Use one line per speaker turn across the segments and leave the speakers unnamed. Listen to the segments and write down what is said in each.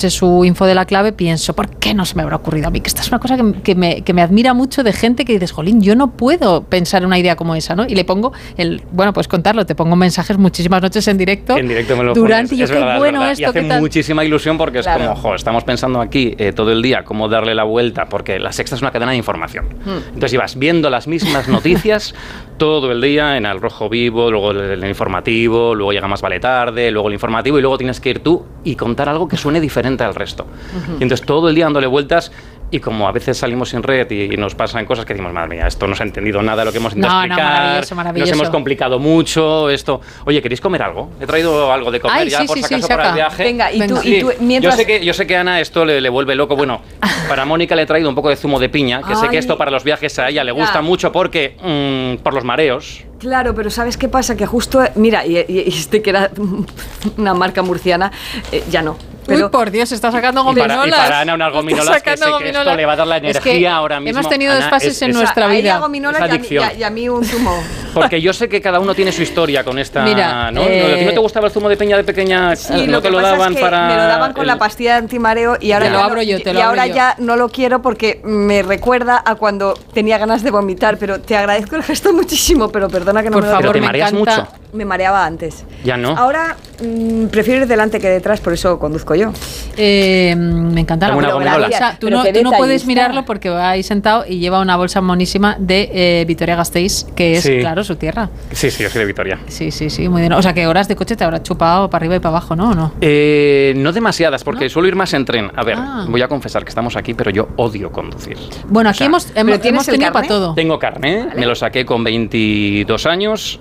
escuché su info de la clave, pienso, ¿por qué no se me habrá ocurrido a mí? Que esta es una cosa que me admira mucho de gente que dices, jolín, yo no puedo pensar en una idea como esa, ¿no? Y le pongo, pues contarlo, te pongo mensajes muchísimas noches en directo.
En directo me lo
durante,
pones.
Y yo, qué bueno esto,
y hace
¿qué tal?
muchísima ilusión porque es como, estamos pensando aquí todo el día cómo darle la vuelta, porque La Sexta es una cadena de información. Entonces ibas viendo las mismas noticias todo el día en Al Rojo Vivo, luego el informativo, luego llega Más Vale Tarde, luego el informativo y luego tienes que ir tú y contar algo que suene diferente al resto. Y entonces todo el día dándole vueltas. Y como a veces salimos sin red y nos pasan cosas que decimos, madre mía, esto no se ha entendido nada de lo que hemos intentado explicar,
maravilloso.
nos hemos complicado mucho, esto... Oye, ¿queréis comer algo? He traído algo de comer por si acaso para el viaje.
Venga, y tú mientras...
Yo sé que a Ana esto le vuelve loco. Bueno, para Mónica le he traído un poco de zumo de piña, que sé que esto para los viajes a ella le gusta mucho porque por los mareos.
Claro, pero ¿sabes qué pasa? Que justo, mira, y este que era una marca murciana, ya no.
Pero, uy, por Dios, está sacando gominolas.
Y para Ana unas gominolas que sé que esto le va a dar la energía ahora mismo.
Hemos tenido desfases en nuestra vida.
Gominolas y a mí un zumo.
Porque yo sé que cada uno tiene su historia con esta...
Mira,
¿no? ¿A ti no te gustaba el zumo de piña de pequeña?
Sí,
¿No te lo daban para...?
Me lo daban con la pastilla de antimareo y ahora, ahora ya no lo quiero porque me recuerda a cuando tenía ganas de vomitar, pero te agradezco el gesto muchísimo, pero perdona que no
por
me lo...
favor,
¿Pero te mareas mucho?
Me mareaba antes.
Ya no.
Ahora prefiero ir delante que detrás, por eso conduzco yo.
Me encanta la
gominola.
O sea, tú no puedes mirarlo porque va ahí sentado y lleva una bolsa monísima de Vitoria-Gasteiz, que es, claro, su tierra.
Sí, yo soy de Vitoria.
Sí, muy bien. O sea, que horas de coche te habrás chupado para arriba y para abajo, ¿no? ¿O no?
No demasiadas, porque suelo ir más en tren. A ver, voy a confesar que estamos aquí, pero yo odio conducir.
Bueno, aquí hemos tenido para todo.
Tengo carné, me lo saqué con 22 años,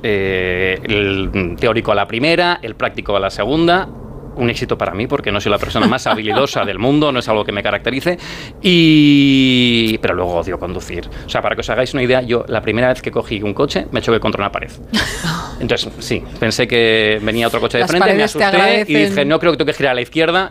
el teórico a la primera, el práctico a la segunda. Un éxito para mí porque no soy la persona más habilidosa del mundo, no es algo que me caracterice, pero luego odio conducir. O sea, para que os hagáis una idea, yo la primera vez que cogí un coche me choqué contra una pared. Entonces, sí, pensé que venía otro coche de frente, me asusté y dije, no creo que tengo que girar a la izquierda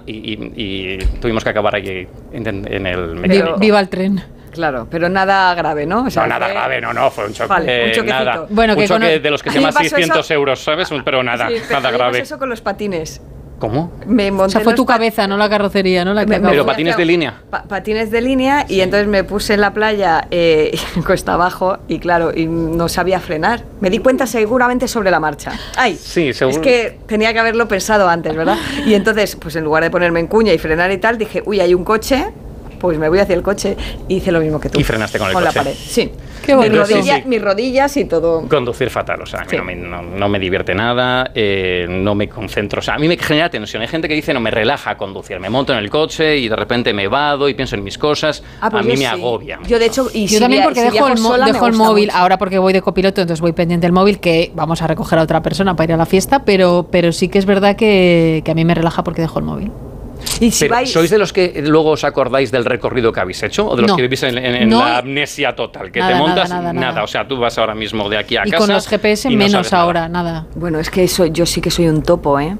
y tuvimos que acabar allí en el mecánico.
Viva el tren.
Claro, pero nada grave, ¿no? O sea,
no, nada grave, no, fue un choque.
Vale, un choquecito.
Nada.
Bueno,
un choque de los que se llaman 600 euros, ¿sabes? Pero nada, nada grave.
Eso con los patines.
¿Cómo?
O sea, fue tu cabeza, no la carrocería, ¿no?
Pero patines de línea.
Patines de línea y entonces me puse en la playa cuesta abajo y claro, y no sabía frenar. Me di cuenta seguramente sobre la marcha. ¡Ay!
Sí, seguro.
Es que tenía que haberlo pensado antes, ¿verdad? Y entonces, pues en lugar de ponerme en cuña y frenar y tal, dije, uy, hay un coche, pues me voy hacia el coche y hice lo mismo que tú.
Y frenaste con el coche.
Con la pared, sí.
Qué bonito.
Mis rodillas y todo.
Conducir fatal, o sea, a mí no me divierte nada, no me concentro, o sea, a mí me genera tensión. Hay gente que dice, no, me relaja conducir, me monto en el coche y de repente me vado y pienso en mis cosas,
pues
a mí me agobia.
Yo de hecho,
yo también porque dejo el móvil, mucho. Ahora porque voy de copiloto, entonces voy pendiente del móvil, que vamos a recoger a otra persona para ir a la fiesta, pero sí que es verdad que a mí me relaja porque dejo el móvil.
¿Y si
¿Sois de los que luego os acordáis del recorrido que habéis hecho? ¿O de los que vivís en la amnesia total? Que te montas nada. O sea, tú vas ahora mismo de aquí a casa.
Y con los GPS menos ahora, nada.
Bueno, es que yo sí que soy un topo, ¿eh?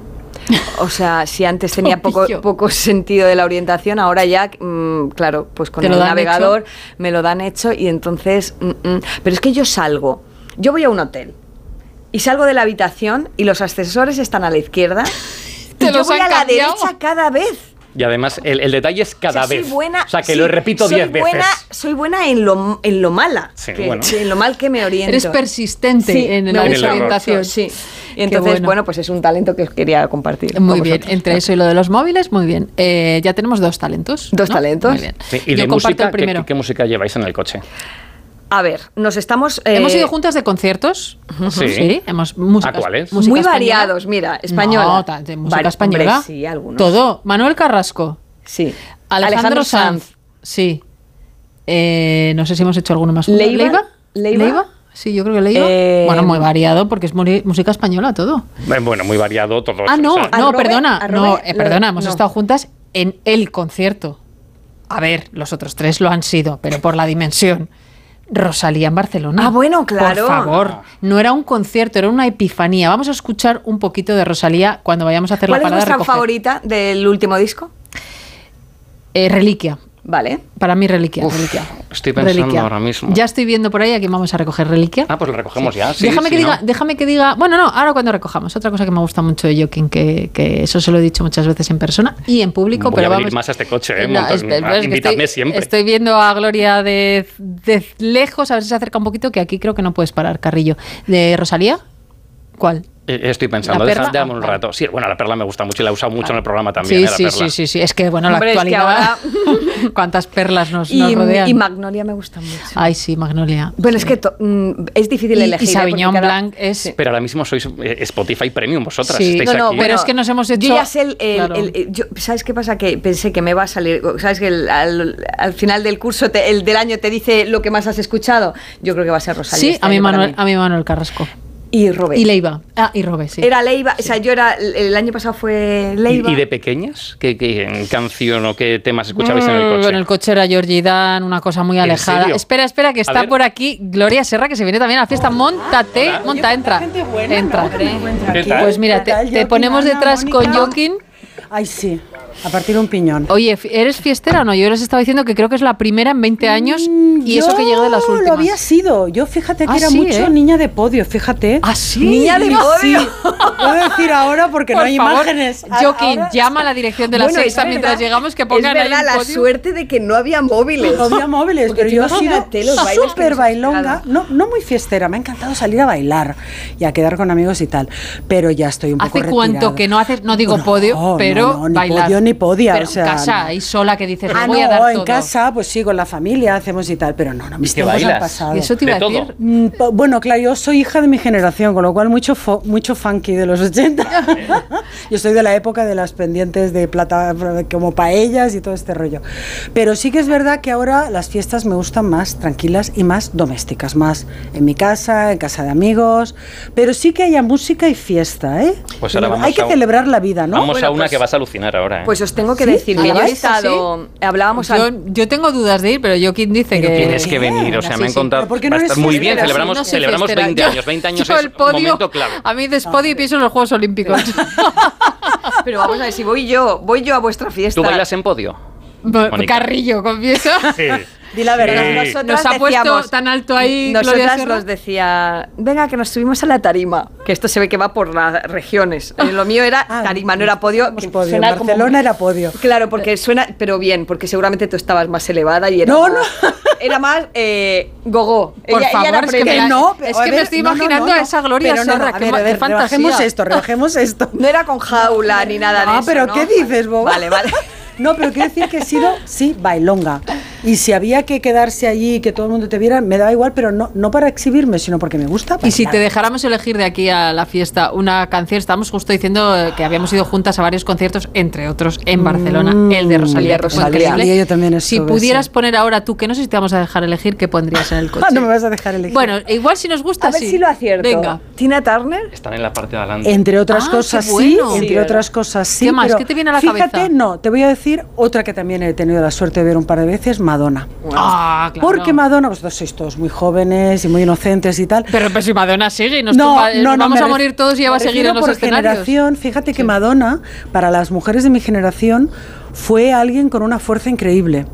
O sea, si antes tenía poco sentido de la orientación, ahora ya, claro, pues con el navegador me lo dan hecho y entonces... Pero es que yo voy a un hotel y salgo de la habitación y los ascensores están a la izquierda... Y yo voy a la derecha cada vez.
Y además, el detalle es cada vez.
Buena,
o sea, que lo repito 10 veces.
Soy buena en lo mala.
Sí,
en lo mal que me oriento.
Eres persistente en la desorientación.
Sí. Y entonces, pues es un talento que os quería compartir.
Muy bien. Entre eso y lo de los móviles, muy bien. Ya tenemos 2 talentos.
2 talentos.
Muy bien.
Sí, y
yo
de
comparto
música,
el primero.
¿qué música lleváis en el coche?
A ver,
hemos ido juntas de conciertos.
Sí.
Música,
¿A cuáles?
Muy variados, mira, española.
No, de música española.
Hombre, sí, algunos.
Todo. Manuel Carrasco.
Sí.
Alejandro Sanz. Sí. No sé si hemos hecho alguno más.
¿Leiva?
Sí, yo creo que Leiva. Bueno, muy variado porque es música española todo.
Bueno, muy variado todo.
Perdona, hemos estado juntas en el concierto. A ver, los otros 3 lo han sido, pero por la dimensión. Rosalía en Barcelona.
Ah, bueno, claro.
Por favor, no era un concierto, era una epifanía. Vamos a escuchar un poquito de Rosalía cuando vayamos a hacer la parada de recoger.
¿Cuál es vuestra favorita del último disco?
Reliquia.
Vale.
Para mí Reliquia.
Estoy pensando
Reliquia.
ahora mismo.
Ya estoy viendo por ahí a quién vamos a recoger Reliquia.
Pues lo recogemos ya. Sí,
déjame que diga. Bueno, no, ahora cuando recojamos. Otra cosa que me gusta mucho de Joaquín, que eso se lo he dicho muchas veces en persona y en público.
Voy
pero
a venir
vamos
más a este coche,
invitadme
siempre.
Estoy viendo a Gloria de lejos, a ver si se acerca un poquito, que aquí creo que no puedes parar, Carrillo. ¿De Rosalía? ¿Cuál?
Estoy pensando, déjame un rato. Sí, bueno, la perla me gusta mucho y la he usado mucho en el programa también.
Sí. Es que, bueno,
hombre,
la actualidad.
Es que ahora...
¿Cuántas perlas nos rodean?
Y Magnolia me gusta mucho.
Ay, sí, Magnolia.
Bueno, es que es difícil elegir.
Y Sauvignon Blanc es...
Sí. Pero ahora mismo sois Spotify Premium vosotras.
Sí.
Estáis aquí.
Pero es que nos hemos hecho...
Yo ya sé ¿sabes qué pasa? Que pensé que me va a salir... ¿Sabes que al final del curso, el del año, te dice lo que más has escuchado? Yo creo que va a ser Rosalía.
Sí, a mí Manuel Carrasco.
Y Robé.
Y Leiva. Y Robé, sí.
Era Leiva, o sea, el año pasado fue Leiva.
¿Y de pequeñas? ¿Qué canción o qué temas escuchabais en el coche?
Bueno, el coche era Georgie Dan, una cosa muy alejada. Espera, que está por aquí Gloria Serra, que se viene también a la fiesta. Móntate, entra. Entra. Pues mira, te ponemos detrás con Joaquín.
Ay, sí. A partir de un piñón.
Oye, ¿eres fiestera o no? Yo les estaba diciendo que creo que es la primera en 20 años y eso que llegué de las últimas.
Lo había sido. Yo fíjate que era mucho niña de podio, fíjate.
¿Ah, sí?
Niña de podio.
Sí. Puedo decir ahora porque no hay imágenes.
Joaquín, llama a la dirección de la Sexta mientras llegamos que pongan ahí un podio.
Es verdad, la suerte de que no había móviles.
No había móviles, pero yo he sido súper bailonga. No muy fiestera, me ha encantado salir a bailar y a quedar con amigos y tal. Pero ya estoy un poco retirada.
¿Hace cuánto que no haces, no digo podio, pero
ni
bailar?
Podio ni podia,
pero
o sea,
en casa, ahí sola, que dices,
voy a dar todo. En casa, pues sí, con la familia hacemos y tal, pero no, mis tiempos han pasado.
¿Y eso te iba a decir?
Bueno, claro, yo soy hija de mi generación, con lo cual mucho funky de los 80. Yo soy de la época de las pendientes de plata, como paellas y todo este rollo. Pero sí que es verdad que ahora las fiestas me gustan más tranquilas y más domésticas, más en mi casa, en casa de amigos, pero sí que haya música y fiesta, ¿eh?
Pues ahora
hay que celebrar la vida, ¿no?
Vamos a una que vas a alucinar ahora, ¿eh?
Pues os tengo que decir que yo he estado... Hablábamos...
Yo tengo dudas de ir, pero Joaquín dice que...
Tienes que venir, o sea, me han contado... Va a estar muy bien, celebramos 20 años. 20 años es un momento clave.
A mí despodio y pienso en los Juegos Olímpicos.
Pero vamos a ver, si voy yo a vuestra fiesta...
¿Tú bailas en podio?
Carrillo, confiesa.
Sí.
Di la verdad.
Sí. Nos ha puesto tan alto ahí.
Nosotras nos decía, venga, que nos subimos a la tarima. Que esto se ve que va por las regiones. Lo mío era tarima, no era podio.
En Barcelona era podio.
Claro, porque suena, pero bien, porque seguramente tú estabas más elevada y era era más gogo.
Por favor,
ella
es que me estoy imaginando a esa Gloria Serra.
Qué fantasía. Rebajemos esto.
No era con jaula ni nada de eso.
Pero ¿qué dices, boba?
Vale.
No, pero quiero decir que he sido, bailonga. Y si había que quedarse allí y que todo el mundo te viera, me daba igual, pero no para exhibirme, sino porque me gusta bailar.
Y si te dejáramos elegir de aquí a la fiesta una canción, estábamos justo diciendo que habíamos ido juntas a varios conciertos, entre otros en Barcelona, el de Rosalía.
Y yo también estuve,
si pudieras poner ahora tú, que no sé si te vamos a dejar elegir, ¿qué pondrías en el coche?
No me vas a dejar elegir.
Bueno, igual si nos gusta,
a ver si lo acierto.
Venga.
¿Tina Turner?
Están en la parte de adelante.
Entre otras cosas,
bueno.
Entre otras cosas, sí.
¿Qué más?
Pero
¿Qué te viene a la cabeza?
Fíjate, te voy a decir otra que también he tenido la suerte de ver un par de veces, Madonna.
Claro.
Porque Madonna, vosotros sois todos muy jóvenes y muy inocentes y tal.
Pero si Madonna sigue y nos vamos a morir todos y ella va a seguir en los escenarios.
Fíjate que Madonna, para las mujeres de mi generación, fue alguien con una fuerza increíble.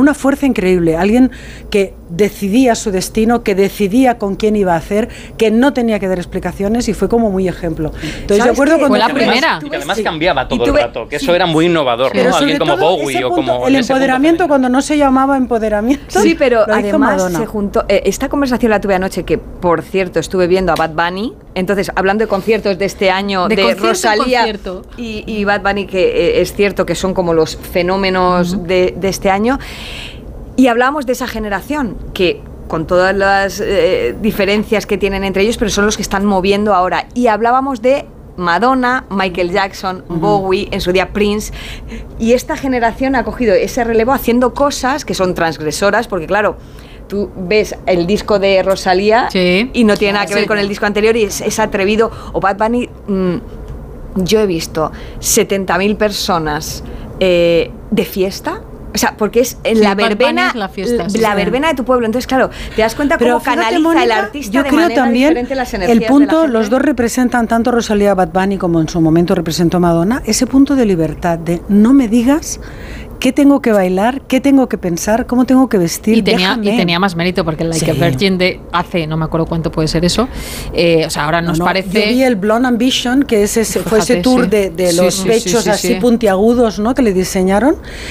Alguien que decidía su destino, que decidía con quién iba a hacer, que no tenía que dar explicaciones y fue como muy ejemplo. Entonces, de acuerdo con
fue la primera.
Y que además cambiaba todo el rato, que eso era muy innovador, ¿no? Alguien como Bowie o como...
El empoderamiento cuando no se llamaba empoderamiento.
Sí, pero además se juntó... esta conversación la tuve anoche, que por cierto estuve viendo a Bad Bunny, entonces hablando de conciertos de este año, de Rosalía y Bad Bunny, que es cierto que son como los fenómenos de este año. Y hablábamos de esa generación que con todas las diferencias que tienen entre ellos, pero son los que están moviendo ahora. Y hablábamos de Madonna, Michael Jackson, Bowie, en su día Prince, y esta generación ha cogido ese relevo haciendo cosas que son transgresoras, porque claro, tú ves el disco de Rosalía y no tiene nada que ver con el disco anterior y es atrevido. O Bad Bunny, yo he visto 70.000 personas de fiesta. O sea, porque es la verbena, la verbena de tu pueblo. Entonces, claro, te das cuenta cómo canaliza, Mónica, el artista
yo
de
creo
manera
también
diferente las energías
el punto,
de la
los dos representan, tanto Rosalía, Bad Bunny, como en su momento representó Madonna, ese punto de libertad, de no me digas qué tengo que bailar, qué tengo que pensar, cómo tengo que vestir.
Y tenía más mérito porque el Like a Virgin de hace, no me acuerdo cuánto puede ser eso, o sea, ahora nos parece...
Yo vi el Blonde Ambition, que fue ese tour de los pechos así puntiagudos, ¿no?, que le diseñaron,